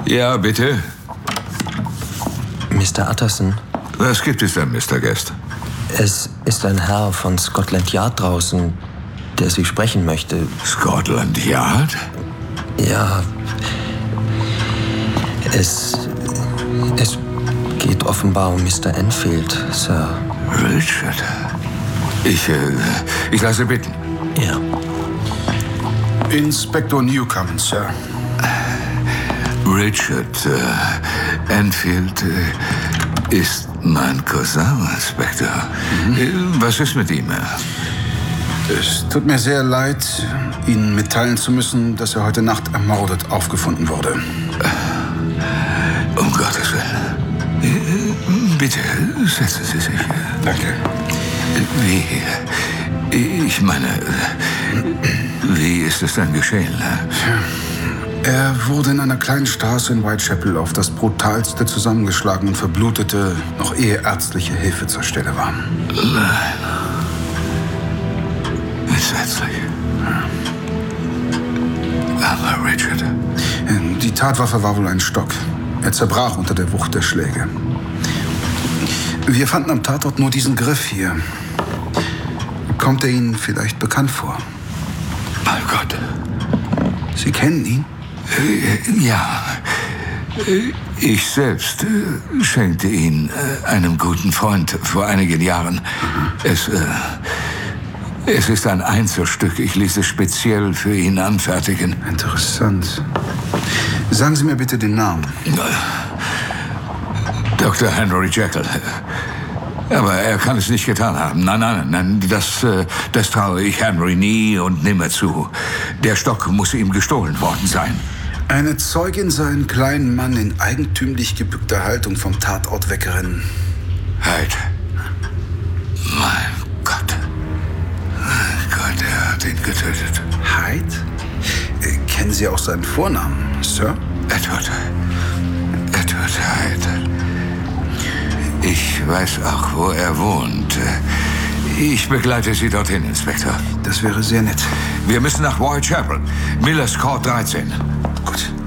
Ja, bitte. Mr. Utterson? Was gibt es denn, Mr. Guest? Es ist ein Herr von Scotland Yard draußen, der Sie sprechen möchte. Scotland Yard? Ja. Es geht offenbar um Mr. Enfield, Sir. Richard? Ich lasse bitten. Ja. Inspektor Newcomen, Sir. Richard Enfield ist mein Cousin, Inspektor. Was ist mit ihm? Es tut mir sehr leid, Ihnen mitteilen zu müssen, dass er heute Nacht ermordet aufgefunden wurde. Um Gottes Willen. Bitte, setzen Sie sich. Danke. Wie ist es denn geschehen? Er wurde in einer kleinen Straße in Whitechapel auf das Brutalste zusammengeschlagen und verblutete, noch ehe ärztliche Hilfe zur Stelle war. Nein. Entsetzlich. Aber Richard. Die Tatwaffe war wohl ein Stock. Er zerbrach unter der Wucht der Schläge. Wir fanden am Tatort nur diesen Griff hier. Kommt er Ihnen vielleicht bekannt vor? Mein Gott. Sie kennen ihn? Ja. Ich selbst schenkte ihn einem guten Freund vor einigen Jahren. Es ist ein Einzelstück. Ich ließ es speziell für ihn anfertigen. Interessant. Sagen Sie mir bitte den Namen. Dr. Henry Jekyll. Aber er kann es nicht getan haben. Nein, das traue ich Henry nie und nimmer zu. Der Stock muss ihm gestohlen worden sein. Eine Zeugin sah einen kleinen Mann in eigentümlich gebückter Haltung vom Tatort wegrennen. Hyde. Mein Gott. Er hat ihn getötet. Hyde? Kennen Sie auch seinen Vornamen, Sir? Edward Hyde. Ich weiß auch, wo er wohnt. Ich begleite Sie dorthin, Inspektor. Das wäre sehr nett. Wir müssen nach Whitechapel. Millers Court 13. Gut.